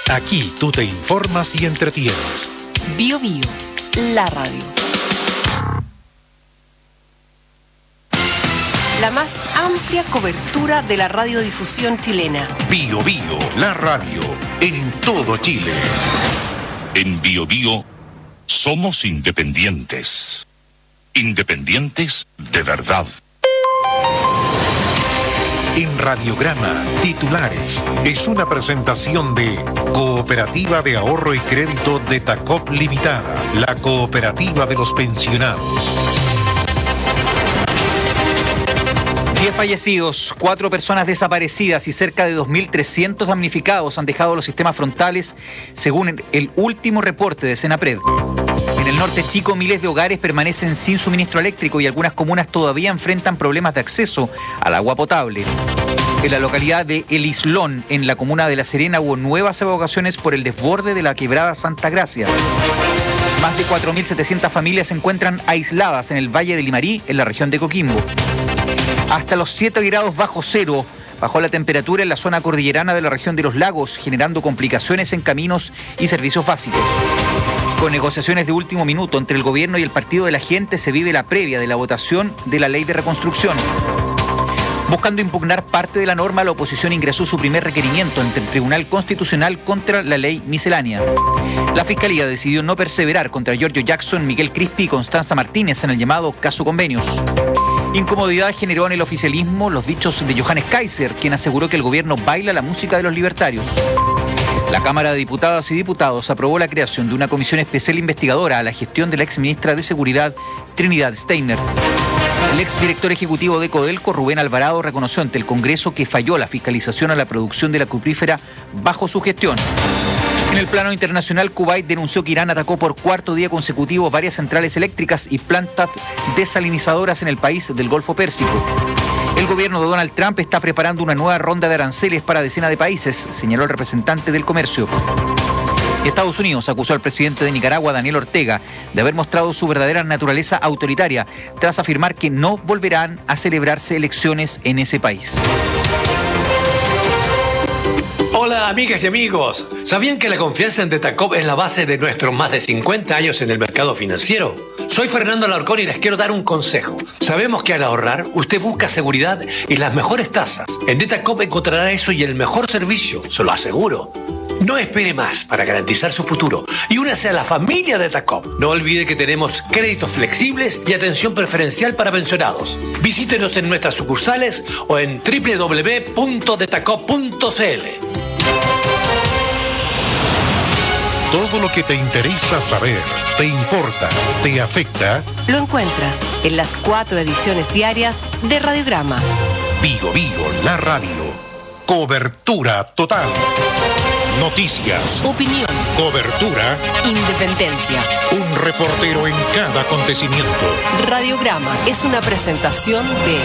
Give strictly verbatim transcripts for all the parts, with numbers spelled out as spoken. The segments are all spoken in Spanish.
Aquí tú te informas y entretienes. Bio Bio, la radio. La más amplia cobertura de la radiodifusión chilena. Bio Bio, la radio, en todo Chile. En Bio Bio somos independientes. Independientes de verdad. En Radiograma, titulares, es una presentación de Cooperativa de Ahorro y Crédito de Tacop Limitada, la cooperativa de los pensionados. diez fallecidos, cuatro personas desaparecidas y cerca de dos mil trescientos damnificados han dejado los sistemas frontales, según el último reporte de Senapred. En el norte chico, miles de hogares permanecen sin suministro eléctrico y algunas comunas todavía enfrentan problemas de acceso al agua potable. En la localidad de El Islón, en la comuna de La Serena, hubo nuevas evacuaciones por el desborde de la quebrada Santa Gracia. Más de cuatro mil setecientas familias se encuentran aisladas en el Valle de Limarí, en la región de Coquimbo. Hasta los siete grados bajo cero bajó la temperatura en la zona cordillerana de la región de los lagos, generando complicaciones en caminos y servicios básicos. Con negociaciones de último minuto entre el gobierno y el Partido de la Gente se vive la previa de la votación de la ley de reconstrucción. Buscando impugnar parte de la norma, la oposición ingresó su primer requerimiento ante el Tribunal Constitucional contra la ley miscelánea. La Fiscalía decidió no perseverar contra Giorgio Jackson, Miguel Crispi y Constanza Martínez en el llamado caso Convenios. Incomodidad generó en el oficialismo los dichos de Johannes Kaiser, quien aseguró que el gobierno baila la música de los libertarios. La Cámara de Diputadas y Diputados aprobó la creación de una comisión especial investigadora a la gestión de la exministra de Seguridad, Trinidad Steiner. El exdirector ejecutivo de Codelco, Rubén Alvarado, reconoció ante el Congreso que falló la fiscalización a la producción de la cuprífera bajo su gestión. En el plano internacional, Kuwait denunció que Irán atacó por cuarto día consecutivo varias centrales eléctricas y plantas desalinizadoras en el país del Golfo Pérsico. El gobierno de Donald Trump está preparando una nueva ronda de aranceles para decenas de países, señaló el representante del comercio. Estados Unidos acusó al presidente de Nicaragua, Daniel Ortega, de haber mostrado su verdadera naturaleza autoritaria, tras afirmar que no volverán a celebrarse elecciones en ese país. Hola amigas y amigos, ¿sabían que la confianza en Detacop es la base de nuestros más de cincuenta años en el mercado financiero? Soy Fernando Alarcón y les quiero dar un consejo. Sabemos que al ahorrar usted busca seguridad y las mejores tasas. En Detacop encontrará eso y el mejor servicio, se lo aseguro. No espere más para garantizar su futuro y únase a la familia de Detacop. No olvide que tenemos créditos flexibles y atención preferencial para pensionados. Visítenos en nuestras sucursales o en doble u doble u doble u punto detacop punto c l. Todo lo que te interesa saber, te importa, te afecta, lo encuentras en las cuatro ediciones diarias de Radiograma. Bio Bio, la radio. Cobertura total. Noticias. Opinión. Cobertura. Independencia. Un reportero en cada acontecimiento. Radiograma es una presentación de...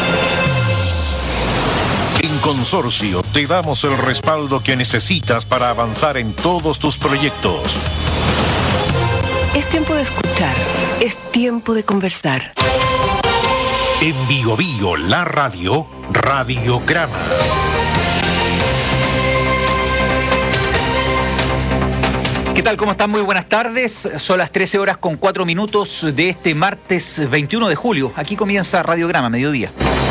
En Consorcio te damos el respaldo que necesitas para avanzar en todos tus proyectos. Es tiempo de escuchar, es tiempo de conversar. En Bio Bio, la radio, Radiograma. ¿Qué tal? ¿Cómo están? Muy buenas tardes. Son las trece horas con cuatro minutos de este martes veintiuno de julio. Aquí comienza Radiograma, mediodía.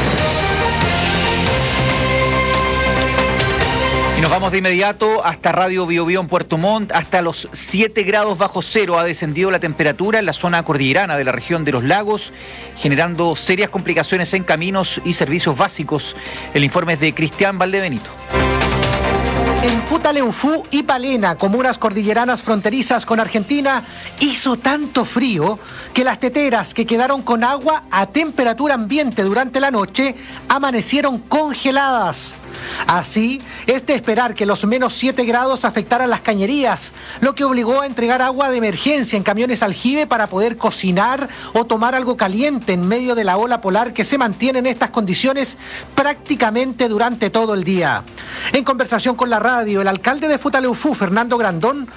Nos vamos de inmediato hasta Radio Bio Bio en Puerto Montt. Hasta los siete grados bajo cero ha descendido la temperatura en la zona cordillerana de la región de los lagos, generando serias complicaciones en caminos y servicios básicos. El informe es de Cristian Valdebenito. En Futaleufú y Palena, comunas cordilleranas fronterizas con Argentina, hizo tanto frío que las teteras que quedaron con agua a temperatura ambiente durante la noche amanecieron congeladas. Así, es de esperar que los menos siete grados afectaran las cañerías, lo que obligó a entregar agua de emergencia en camiones aljibe para poder cocinar o tomar algo caliente en medio de la ola polar que se mantiene en estas condiciones prácticamente durante todo el día. En conversación con la radio, el alcalde de Futaleufú, Fernando Grandón,